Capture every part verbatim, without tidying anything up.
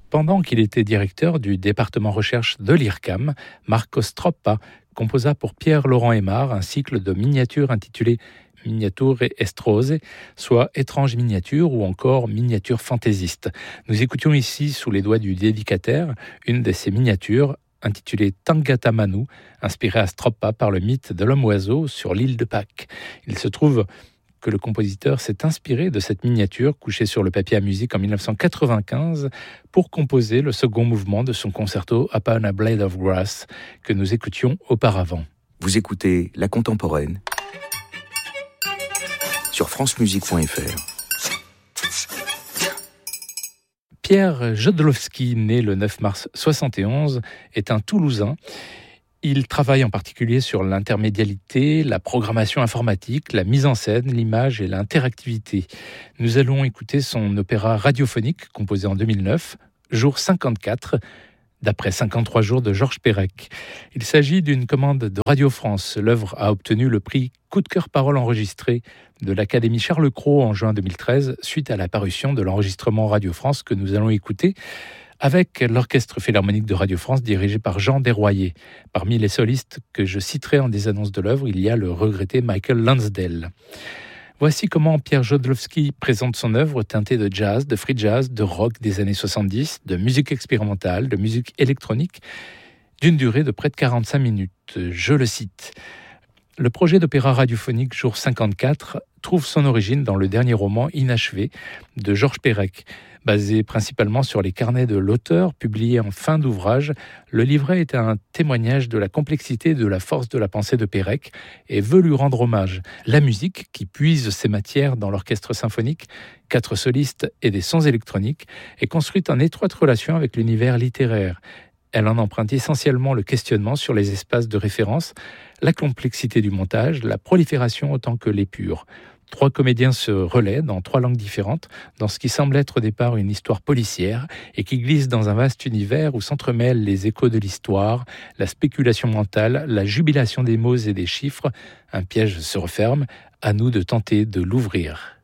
Pendant qu'il était directeur du département recherche de l'I R C A M, Marco Stroppa composa pour Pierre-Laurent Aimard un cycle de miniatures intitulé Miniature Estrose, soit étranges miniatures ou encore miniatures fantaisistes. Nous écoutions ici, sous les doigts du dédicataire, une de ces miniatures intitulée Tangata Manu, inspirée à Stroppa par le mythe de l'homme-oiseau sur l'île de Pâques. Il se trouve que le compositeur s'est inspiré de cette miniature couchée sur le papier à musique en dix-neuf cent quatre-vingt-quinze pour composer le second mouvement de son concerto Upon a Blade of Grass que nous écoutions auparavant. Vous écoutez La Contemporaine sur francemusique point f r. Pierre Jodlowski, né le neuf mars soixante et onze, est un Toulousain. Il travaille en particulier sur l'intermédialité, la programmation informatique, la mise en scène, l'image et l'interactivité. Nous allons écouter son opéra radiophonique composé en deux mille neuf, Jour cinquante-quatre, d'après cinquante-trois jours de Georges Perec. Il s'agit d'une commande de Radio France. L'œuvre a obtenu le prix Coup de cœur parole enregistré de l'Académie Charles Cros en juin deux mille treize, suite à la parution de l'enregistrement Radio France que nous allons écouter avec l'Orchestre Philharmonique de Radio France dirigé par Jean Desroyers. Parmi les solistes que je citerai en des annonces de l'œuvre, il y a le regretté Michael Lansdale. Voici comment Pierre Jodlowski présente son œuvre teintée de jazz, de free jazz, de rock des années soixante-dix, de musique expérimentale, de musique électronique, d'une durée de près de quarante-cinq minutes. Je le cite. Le projet d'opéra radiophonique Jour cinquante-quatre trouve son origine dans le dernier roman inachevé de Georges Perec. Basé principalement sur les carnets de l'auteur, publié en fin d'ouvrage, le livret est un témoignage de la complexité et de la force de la pensée de Perec et veut lui rendre hommage. La musique, qui puise ses matières dans l'orchestre symphonique, quatre solistes et des sons électroniques, est construite en étroite relation avec l'univers littéraire. Elle en emprunte essentiellement le questionnement sur les espaces de référence, la complexité du montage, la prolifération autant que l'épure. Trois comédiens se relaient dans trois langues différentes, dans ce qui semble être au départ une histoire policière et qui glisse dans un vaste univers où s'entremêlent les échos de l'histoire, la spéculation mentale, la jubilation des mots et des chiffres. Un piège se referme, à nous de tenter de l'ouvrir.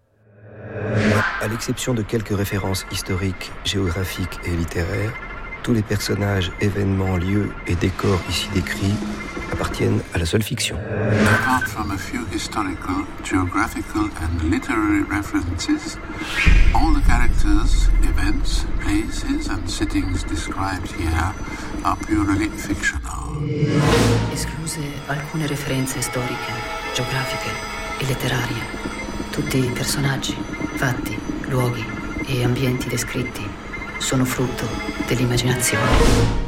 À l'exception de quelques références historiques, géographiques et littéraires, tous les personnages, événements, lieux et décors ici décrits appartiennent à la seule fiction. Apart from a few historical, geographical and literary references, all the characters, events, places and settings described here are purely fictional. Escluse alcune referenze storiche, geografiche e letterarie. Tutti i personaggi, fatti, luoghi e ambienti descritti sono frutto dell'immaginazione.